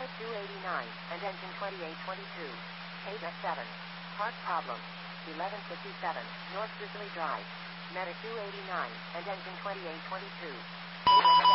Medic 289 and engine 2822. Ada 7. Part problem. 1157 North Grizzly Drive. Medic 289 and engine 2822. Ada